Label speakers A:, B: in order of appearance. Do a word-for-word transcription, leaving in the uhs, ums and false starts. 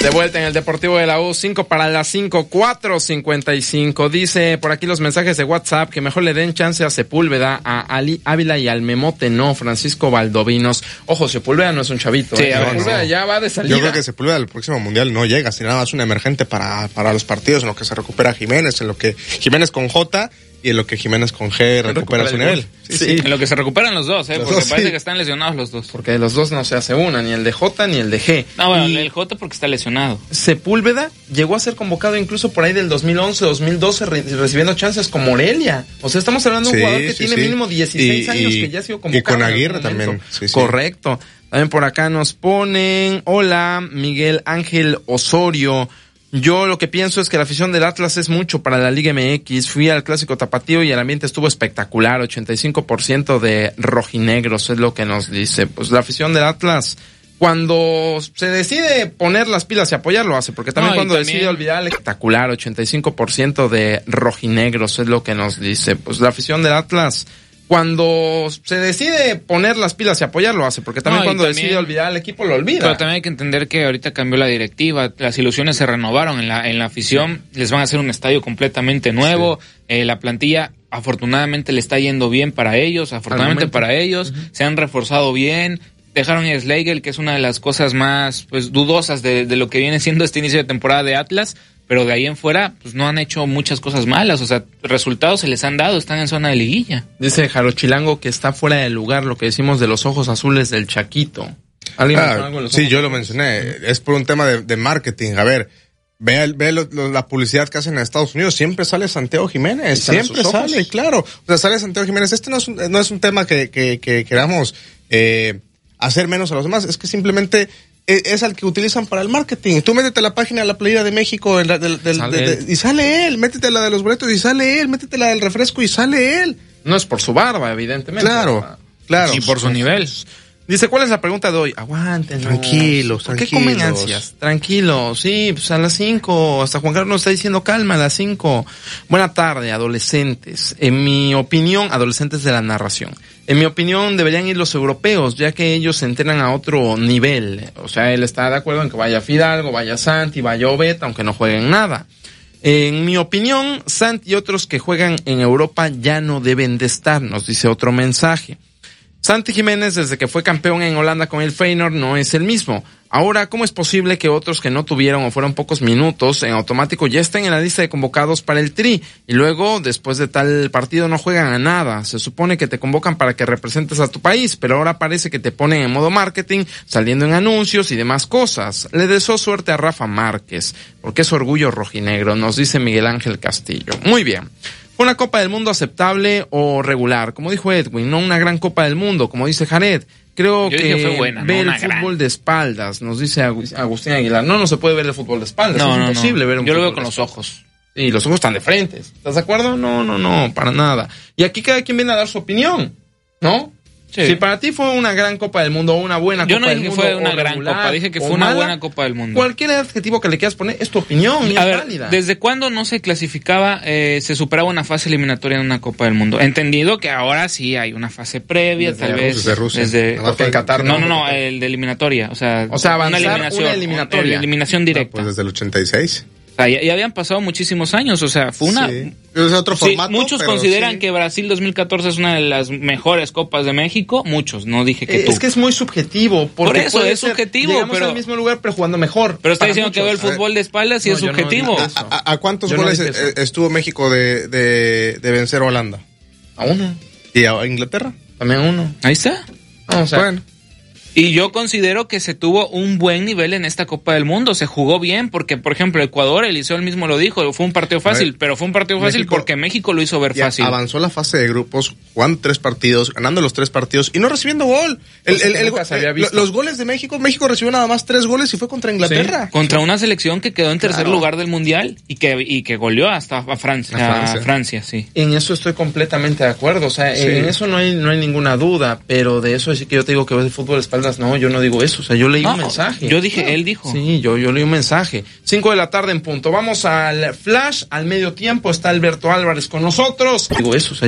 A: De vuelta en el Deportivo de la U, cinco para las cinco, cuatro cincuenta y cinco. Dice por aquí los mensajes de WhatsApp que mejor le den chance a Sepúlveda, a Ali Ávila y al Memote, no, Francisco Valdovinos. Ojo, Sepúlveda no es un chavito.
B: Sí,
A: ¿eh?
B: no,
A: Sepúlveda
B: no.
A: ya va de salida.
C: Yo creo que Sepúlveda al próximo mundial no llega, si nada más un emergente para, para los partidos, en lo que se recupera Jiménez, en lo que Jiménez con J y en lo que Jiménez con G recupera, recupera su nivel.
A: Sí, sí.
B: En lo que se recuperan los dos, ¿eh?
C: Los
B: porque
C: dos,
B: parece
C: sí.
B: que están lesionados los dos.
A: Porque de los dos no se hace una, ni el de J ni el de G.
B: No, bueno,
A: y
B: el J porque está lesionado.
A: Sepúlveda llegó a ser convocado incluso por ahí del dos mil once, dos mil doce, re- recibiendo chances con Morelia. O sea, estamos hablando de un
C: Sí,
A: jugador que
C: sí,
A: tiene
C: sí.
A: mínimo dieciséis
C: Y-
A: años
C: y-
A: que ya ha sido convocado.
C: y con
A: en algún
C: Aguirre
A: momento.
C: también. Sí, sí.
A: Correcto. También por acá nos ponen, hola, Miguel Ángel Osorio. Yo lo que pienso es que la afición del Atlas es mucho para la Liga M X. Fui al Clásico Tapatío y el ambiente estuvo espectacular. ochenta y cinco por ciento de rojinegros es lo que nos dice. Pues la afición del Atlas, cuando se decide poner las pilas y apoyar, lo hace. Porque también
B: No, y
A: cuando
B: también-
A: decide olvidar, espectacular. ochenta y cinco por ciento de rojinegros es lo que nos dice. Pues la afición del Atlas, cuando se decide poner las pilas y apoyar, lo hace. Porque también
B: No, y
A: cuando
B: también-
A: decide olvidar al equipo, lo olvida.
B: Pero también hay que entender que ahorita cambió la directiva, las ilusiones se renovaron en la en la afición, les van a hacer un estadio completamente nuevo, sí. eh, la plantilla afortunadamente le está yendo bien para ellos, afortunadamente para ellos, uh-huh. se han reforzado bien, dejaron a Schlegel, que es una de las cosas más pues dudosas de, de lo que viene siendo este inicio de temporada de Atlas, pero de ahí en fuera pues no han hecho muchas cosas malas, o sea, resultados se les han dado, están en zona de liguilla.
A: Dice Jarochilango que está fuera de lugar lo que decimos de los ojos azules del Chaquito. ¿Alguien
C: ah,
A: mencionó algo de los
C: sí,
A: ojos
C: yo lo
A: azules?
C: mencioné, es por un tema de, de marketing. A ver, ve, ve lo, lo, la publicidad que hacen en Estados Unidos, siempre sale Santiago Jiménez, siempre sale, claro. O sea, sale Santiago Jiménez. Este no es un, no es un tema que, que, que queramos eh, hacer menos a los demás, es que simplemente es al que utilizan para el marketing. Tú métete a la página de la Playera de México el, del, del,
A: sale
C: de, de, y sale él, métete a la de los boletos y sale él, métete a la del refresco y sale él.
A: No es por su barba, evidentemente.
C: Claro,
A: ¿verdad?
C: claro.
B: Y por su nivel.
A: Dice, ¿cuál es la pregunta de hoy? Aguanten.
C: Tranquilos,
A: ¿Por
C: tranquilos.
A: qué comen ansias? Tranquilos, sí, pues a las cinco. Hasta Juan Carlos nos está diciendo calma a las cinco. Buena tarde, adolescentes. En mi opinión, adolescentes de la narración. En mi opinión, deberían ir los europeos, ya que ellos se entrenan a otro nivel. O sea, él está de acuerdo en que vaya Fidalgo, vaya Santi, vaya Obed, aunque no jueguen nada. En mi opinión, Santi y otros que juegan en Europa ya no deben de estar, nos dice otro mensaje. Santi Jiménez, desde que fue campeón en Holanda con el Feyenoord, no es el mismo. Ahora, ¿cómo es posible que otros que no tuvieron o fueron pocos minutos en automático ya estén en la lista de convocados para el Tri? Y luego, después de tal partido, no juegan a nada. Se supone que te convocan para que representes a tu país, pero ahora parece que te ponen en modo marketing, saliendo en anuncios y demás cosas. Le deseo suerte a Rafa Márquez, porque es orgullo rojinegro, nos dice Miguel Ángel Castillo. Muy bien. ¿Fue una Copa del Mundo aceptable o regular? Como dijo Edwin, no una gran Copa del Mundo, como dice Jared. Creo
B: Yo
A: que
B: fue buena,
A: ve
B: no
A: el fútbol
B: gran.
A: de espaldas, nos dice Agustín Aguilar. No, no se puede ver el fútbol de espaldas,
B: no,
A: es
B: no,
A: imposible
B: no.
A: ver un
B: Yo lo
A: fútbol
B: veo con
A: de
B: los
A: espaldas.
B: ojos.
A: Sí, los ojos están de frente. ¿Estás de acuerdo? No, no, no, para nada. Y aquí cada quien viene a dar su opinión, ¿no?
B: Sí.
A: Si para ti fue una gran Copa del Mundo o una buena
B: Yo
A: Copa
B: no
A: del
B: dije que
A: Mundo
B: fue una
A: o
B: gran
A: regular
B: Copa, dije que
A: o
B: fue una
A: mala,
B: buena Copa del Mundo.
A: Cualquier adjetivo que le quieras poner es tu opinión y
B: a
A: es
B: ver,
A: válida.
B: ¿desde cuándo no se clasificaba, eh, se superaba una fase eliminatoria en una Copa del Mundo? Entendido que ahora sí hay una fase previa,
A: Desde
B: tal
A: Rusia,
B: vez.
C: desde Rusia.
B: Desde,
C: Nada más
A: Porque en Qatar
B: no, no, no, el de eliminatoria. O sea,
A: O sea, avanzar
B: una eliminación.
A: una eliminatoria.
B: una eliminación directa.
C: Pues desde el ochenta y seis.
B: O sea, ya, ya habían pasado muchísimos años, o sea, fue una...
C: Sí. Es otro
B: Sí,
C: formato,
B: muchos
C: pero
B: consideran
C: sí.
B: que Brasil dos mil catorce es una de las mejores copas de México, muchos, no dije que
A: Eh,
B: tú.
A: Es que es muy subjetivo. Porque
B: Por eso,
A: puede
B: es
A: ser,
B: subjetivo,
A: llegamos
B: pero-
A: al mismo lugar, pero jugando mejor.
B: Pero está
A: Para
B: diciendo que ve el
A: muchos.
B: fútbol de espaldas y
A: No,
B: es
A: yo no
B: subjetivo.
A: dije eso.
C: ¿A, a cuántos
A: Yo no
C: goles
A: dije
C: eh,
A: eso.
C: estuvo México de, de, de vencer a Holanda?
A: A uno.
C: ¿Y a Inglaterra?
A: También a uno.
B: Ahí está.
A: No, o sea,
C: Bueno.
B: Y yo considero que se tuvo un buen nivel en esta Copa del Mundo, se jugó bien, porque por ejemplo Ecuador, Eliseo él mismo lo dijo, fue un partido fácil,
C: ver,
B: pero fue un partido fácil
C: México-
B: porque México lo hizo ver
C: Ya
B: fácil.
C: avanzó la fase de grupos, jugando tres partidos, ganando los tres partidos y no recibiendo gol. El,
A: Cosa
C: el-
A: que
C: el-
A: nunca se había
C: eh,
A: visto.
C: los goles de México, México recibió nada más tres goles y fue contra Inglaterra.
B: Contra una selección que quedó en tercer
A: Claro.
B: lugar del Mundial y que y que goleó hasta a Francia,
C: A
B: a
C: Francia.
B: Francia, sí.
A: en eso estoy completamente de acuerdo. O sea,
C: Sí.
A: en eso no hay no hay ninguna duda. Pero de eso sí que yo te digo que ves el fútbol de espaldas. No, yo no digo eso. O sea, yo leí
B: No,
A: un mensaje.
B: yo dije, él dijo.
A: Sí, yo, yo leí un mensaje. Cinco de la tarde en punto. Vamos al flash. Al medio tiempo está Alberto Álvarez con nosotros. Digo eso. O sea,